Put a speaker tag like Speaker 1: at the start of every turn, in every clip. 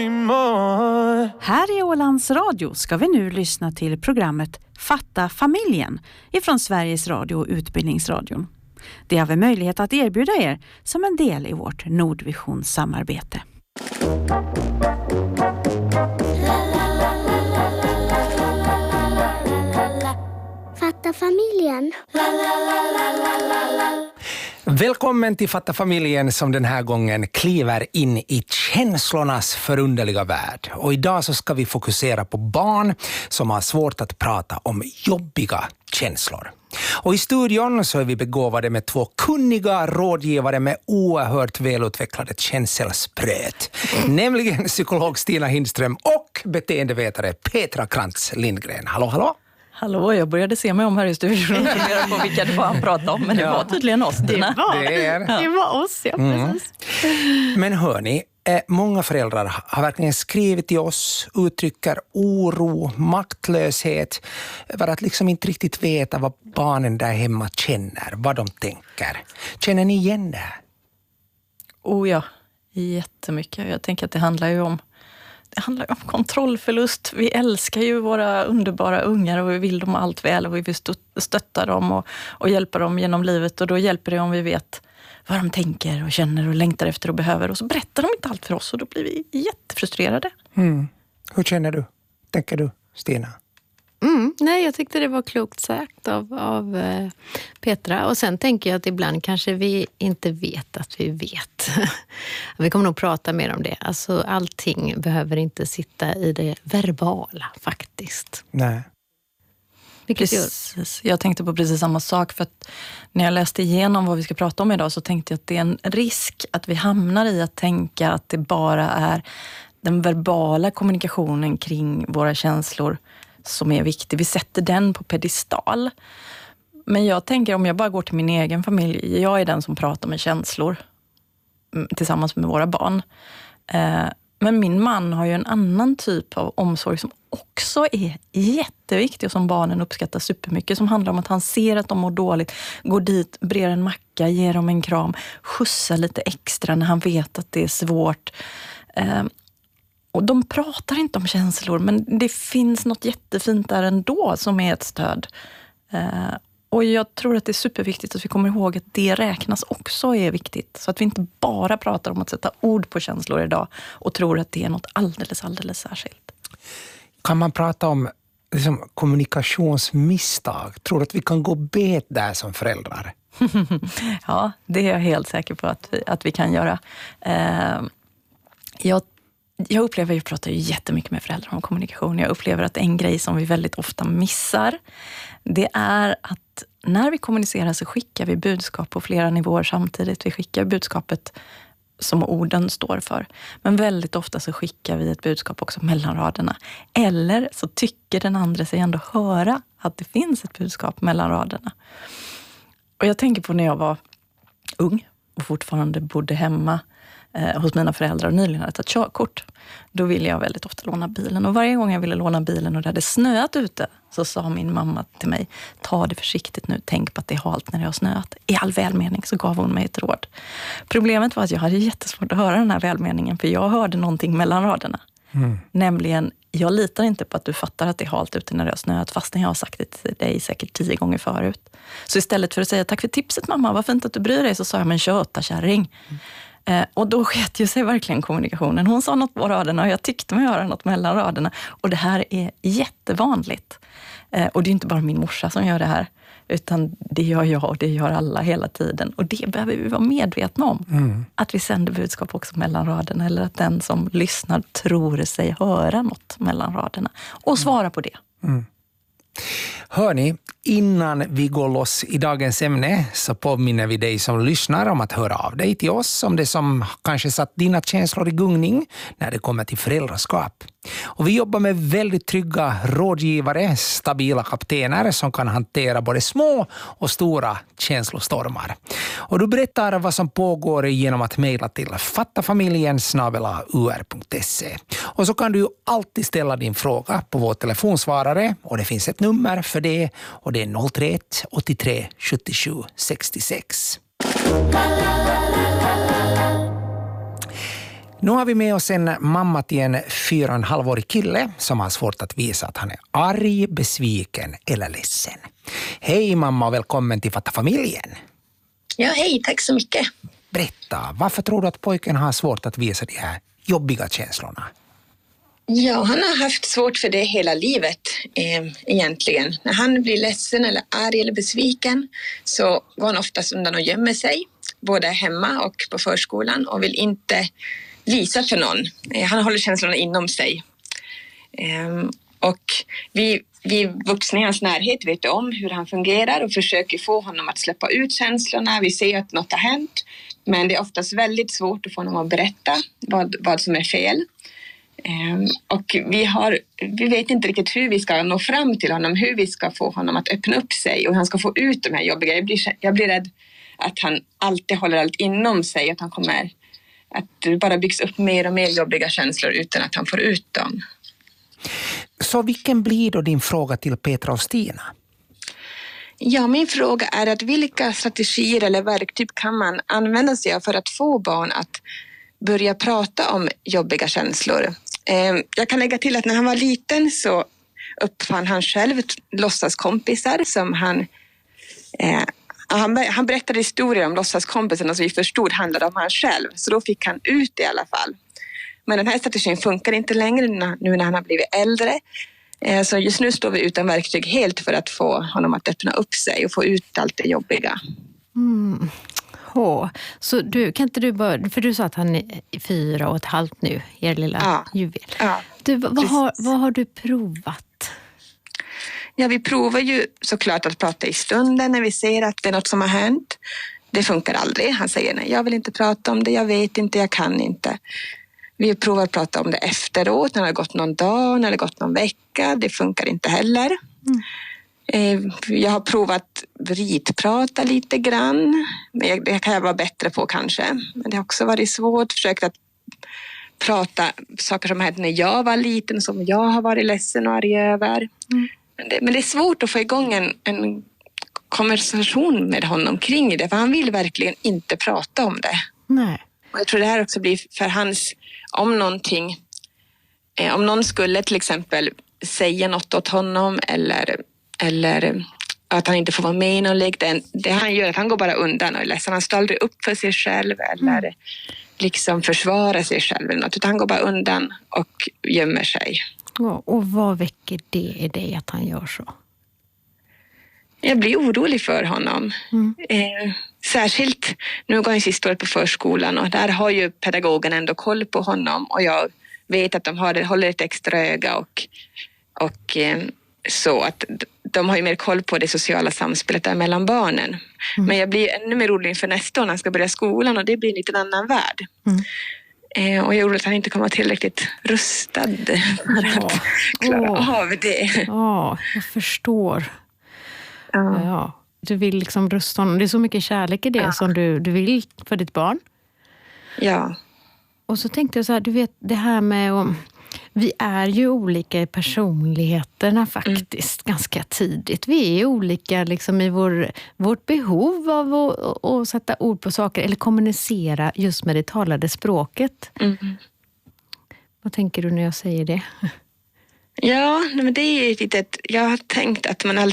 Speaker 1: Här i Ålands Radio ska vi nu lyssna till programmet Fatta familjen ifrån Sveriges Radio och Utbildningsradion. Det har vi möjlighet att erbjuda er som en del i vårt Nordvision-samarbete.
Speaker 2: Fatta familjen.
Speaker 3: Välkommen till Fatta familjen som den här gången kliver in i känslornas förunderliga värld. Och idag så ska vi fokusera på barn som har svårt att prata om jobbiga känslor. Och i studion så är vi begåvade med två kunniga rådgivare med oerhört välutvecklade känselspröt. Nämligen psykolog Stina Hindström och beteendevetare Petra Krantz Lindgren. Hallå, hallå!
Speaker 4: Hallå, jag började se mig om här i studion och fundera på vilka det var han pratade om, men det var tydligen oss.
Speaker 1: Det var oss, ja, precis.
Speaker 3: Men hörni, många föräldrar har verkligen skrivit till oss, uttrycker oro, maktlöshet, för att liksom inte riktigt veta vad barnen där hemma känner, vad de tänker. Känner ni igen det?
Speaker 4: Oh ja, jättemycket. Jag tänker att det handlar ju om kontrollförlust. Vi älskar ju våra underbara ungar och vi vill dem allt väl och vi vill stötta dem och hjälpa dem genom livet. Och då hjälper det om vi vet vad de tänker och känner och längtar efter och behöver. Och så berättar de inte allt för oss och då blir vi jättefrustrerade.
Speaker 3: Hur känner du? Tänker du, Stina?
Speaker 5: Nej, jag tyckte det var klokt sagt av Petra. Och sen tänker jag att ibland kanske vi inte vet att vi vet. Vi kommer nog prata mer om det. Alltså allting behöver inte sitta i det verbala faktiskt.
Speaker 3: Nej.
Speaker 4: Precis. Jag tänkte på precis samma sak, för att när jag läste igenom vad vi ska prata om idag så tänkte jag att det är en risk att vi hamnar i att tänka att det bara är den verbala kommunikationen kring våra känslor som är viktig. Vi sätter den på pedestal. Men jag tänker, om jag bara går till min egen familj, jag är den som pratar med känslor tillsammans med våra barn. Men min man har ju en annan typ av omsorg som också är jätteviktig och som barnen uppskattar supermycket, som handlar om att han ser att de mår dåligt, går dit, brer en macka, ger dem en kram, skjutsar lite extra när han vet att det är svårt. Och de pratar inte om känslor, men det finns något jättefint där ändå som är ett stöd. Och jag tror att det är superviktigt att vi kommer ihåg att det räknas också är viktigt. Så att vi inte bara pratar om att sätta ord på känslor idag och tror att det är något alldeles särskilt.
Speaker 3: Kan man prata om liksom, kommunikationsmisstag? Tror du att vi kan gå bet där som föräldrar?
Speaker 4: Ja, det är jag helt säker på att vi kan göra. Jag upplever, jag pratar ju jättemycket med föräldrar om kommunikation. Jag upplever att en grej som vi väldigt ofta missar, det är att när vi kommunicerar så skickar vi budskap på flera nivåer samtidigt. Vi skickar budskapet som orden står för. Men väldigt ofta så skickar vi ett budskap också mellan raderna. Eller så tycker den andra sig ändå höra att det finns ett budskap mellan raderna. Och jag tänker på när jag var ung och fortfarande bodde hemma hos mina föräldrar och nyligen hade tagit körkort. Då ville jag väldigt ofta låna bilen. Och varje gång jag ville låna bilen och det hade snöat ute så sa min mamma till mig: ta det försiktigt nu, tänk på att det är halt när det har snöat. I all välmening så gav hon mig ett råd. Problemet var att jag hade jättesvårt att höra den här välmeningen, för jag hörde någonting mellan raderna. Nämligen, jag litar inte på att du fattar att det är halt ute när det har snöat, fastän jag har sagt det till dig säkert 10 gånger förut. Så istället för att säga tack för tipset mamma, vad fint att du bryr dig, så sa jag men köta kärring. Och då sket ju sig verkligen kommunikationen. Hon sa något på raderna och jag tyckte mig höra något mellan raderna. Och det här är jättevanligt. Och det är inte bara min morsa som gör det här, utan det gör jag och det gör alla hela tiden. Och det behöver vi vara medvetna om. Att vi sänder budskap också mellan raderna, eller att den som lyssnar tror sig höra något mellan raderna. Och svara på det.
Speaker 3: Hörni, innan vi går loss i dagens ämne så påminner vi dig som lyssnar om att höra av dig till oss om det som kanske satt dina känslor i gungning när det kommer till föräldraskap. Och vi jobbar med väldigt trygga rådgivare, stabila kaptener som kan hantera både små och stora känslostormar. Och du berättar vad som pågår genom att mejla till fattafamiljen@ur.se. Och så kan du alltid ställa din fråga på vår telefonsvarare, och det finns ett nummer för det, och det är 031 83 77 66. Nu har vi med oss en mamma till en 4,5-årig kille som har svårt att visa att han är arg, besviken eller ledsen. Hej mamma och välkommen till Fatta familjen.
Speaker 6: Ja, hej, tack så mycket.
Speaker 3: Berätta, varför tror du att pojken har svårt att visa de här jobbiga känslorna?
Speaker 6: Ja, han har haft svårt för det hela livet egentligen. När han blir ledsen eller arg eller besviken så går han oftast undan och gömmer sig. Både hemma och på förskolan och vill inte visa för någon. Han håller känslorna inom sig. Och vi vuxna i hans närhet vet om hur han fungerar och försöker få honom att släppa ut känslorna. Vi ser att något har hänt. Men det är oftast väldigt svårt att få honom att berätta vad som är fel. Och vi vet inte riktigt hur vi ska nå fram till honom, hur vi ska få honom att öppna upp sig och han ska få ut de här jobbiga. Jag blir rädd att han alltid håller allt inom sig, att det bara byggs upp mer och mer jobbiga känslor utan att han får ut dem.
Speaker 3: Så vilken blir då din fråga till Petra och Stina?
Speaker 6: Ja, min fråga är att vilka strategier eller verktyg kan man använda sig av för att få barn att börja prata om jobbiga känslor? Jag kan lägga till att när han var liten så uppfann han själv låtsaskompisar som han berättade historier om låtsaskompisarna som vi förstod handlade om han själv. Så då fick han ut det i alla fall. Men den här strategin funkar inte längre nu när han har blivit äldre. Så just nu står vi utan verktyg helt för att få honom att öppna upp sig och få ut allt det jobbiga.
Speaker 5: Så kan inte du bara, för du sa att han är 4,5 nu, er lilla juvel.
Speaker 6: Ja,
Speaker 5: vad har du provat?
Speaker 6: Ja, vi provar ju såklart att prata i stunden när vi ser att det är något som har hänt. Det funkar aldrig. Han säger nej, jag vill inte prata om det, jag vet inte, jag kan inte. Vi provar att prata om det efteråt, när det har gått någon dag, när det har gått någon vecka. Det funkar inte heller. Jag har provat ritprata lite grann. Det kan jag vara bättre på kanske. Men det har också varit svårt. Försökt att prata saker som hände när jag var liten, som jag har varit ledsen och arg över. Men det är svårt att få igång en konversation med honom kring det. För han vill verkligen inte prata om det.
Speaker 5: Nej.
Speaker 6: Och jag tror det här också blir för hans, om någon skulle till exempel säga något åt honom eller att han inte får vara med i någon lek. Det han gör är att han går bara undan och är ledsen. Han står aldrig upp för sig själv eller liksom försvarar sig själv eller något. Utan han går bara undan och gömmer sig.
Speaker 5: Och vad väcker det i dig att han gör så?
Speaker 6: Jag blir orolig för honom. Särskilt, nu går han sista året på förskolan och där har ju pedagogen ändå koll på honom. Och jag vet att de håller ett extra öga och så att de har ju mer koll på det sociala samspelet där mellan barnen. Men jag blir ännu mer orolig för nästa år när han ska börja skolan och det blir en lite annan värld. Och jag är orolig att han inte kommer vara tillräckligt rustad för att klara av det.
Speaker 5: Ja, jag förstår. Ja. Du vill liksom rusta honom. Det är så mycket kärlek i det som du vill för ditt barn.
Speaker 6: Ja.
Speaker 5: Och så tänkte jag så här, du vet det här med vi är ju olika i personligheterna faktiskt ganska tidigt. Vi är olika liksom i vårt behov av att sätta ord på saker eller kommunicera just med det talade språket. Vad tänker du när jag säger det?
Speaker 6: Ja, men det är litet. Jag har tänkt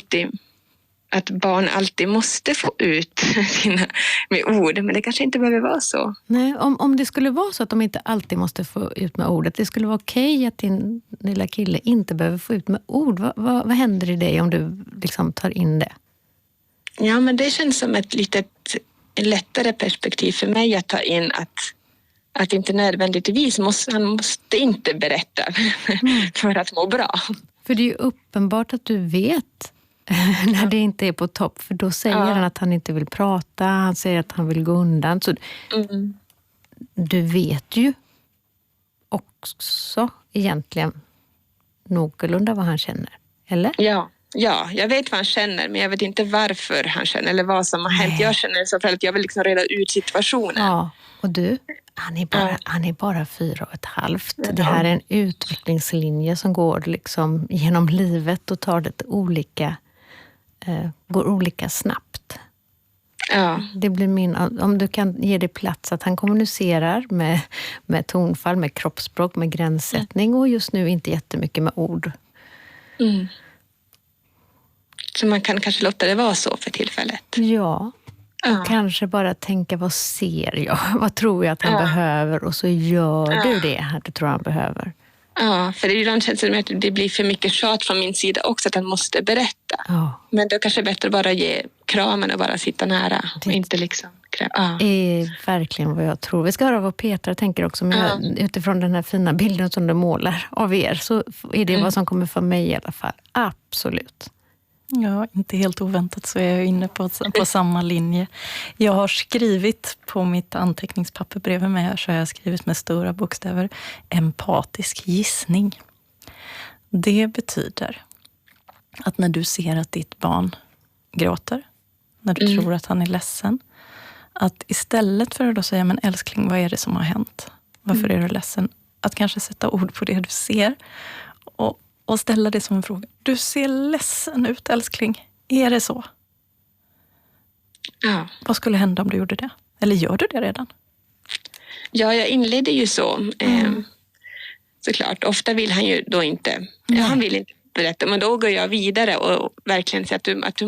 Speaker 6: att barn alltid måste få ut sina med ord, men det kanske inte behöver vara så.
Speaker 5: Nej, om det skulle vara så att de inte alltid måste få ut med ordet, det skulle vara okej att din lilla kille inte behöver få ut med ord. Vad händer i dig om du liksom tar in det?
Speaker 6: Ja, men det känns som ett lättare perspektiv för mig att ta in att inte nödvändigtvis han måste inte berätta för att må bra.
Speaker 5: För det är ju uppenbart att du vet när det inte är på topp. För då säger han att han inte vill prata. Han säger att han vill gå undan. Så du vet ju också egentligen någorlunda vad han känner. Eller?
Speaker 6: Ja, jag vet vad han känner. Men jag vet inte varför han känner. Eller vad som har hänt. Jag känner så för att jag vill liksom reda ut situationen.
Speaker 5: Ja, och du? Han är bara 4,5. Det här är en utvecklingslinje som går liksom genom livet och tar det går olika snabbt.
Speaker 6: Ja.
Speaker 5: Det blir om du kan ge det plats att han kommunicerar med tonfall, med kroppsspråk, med gränssättning och just nu inte jättemycket med ord.
Speaker 6: Mm. Så man kan kanske låta det vara så för tillfället.
Speaker 5: Ja.
Speaker 6: Ja.
Speaker 5: Och kanske bara tänka, vad ser jag? Vad tror jag att han behöver? Och så gör du det du tror han behöver.
Speaker 6: Ja, för ibland känns det som att det blir för mycket tjat från min sida också, att han måste berätta.
Speaker 5: Ja.
Speaker 6: Men då kanske det är bättre att bara ge kramen och bara sitta nära. Och inte liksom...
Speaker 5: Det är verkligen vad jag tror. Vi ska höra vad Petra tänker också. Men utifrån den här fina bilden som du målar av er så är det vad som kommer för mig i alla fall. Absolut.
Speaker 4: Ja, inte helt oväntat så är jag inne på samma linje. Jag har skrivit på mitt anteckningspapper bredvid mig här, så har jag skrivit med stora bokstäver empatisk gissning. Det betyder att när du ser att ditt barn gråter, när du tror att han är ledsen, att istället för att då säga, men älskling, vad är det som har hänt? Varför är du ledsen? Att kanske sätta ord på det du ser och ställa det som en fråga. Du ser ledsen ut, älskling. Är det så?
Speaker 6: Ja.
Speaker 4: Vad skulle hända om du gjorde det? Eller gör du det redan?
Speaker 6: Ja, jag inledde ju så. Såklart. Ofta vill han ju då inte. Han vill inte berätta. Men då går jag vidare och verkligen säger att du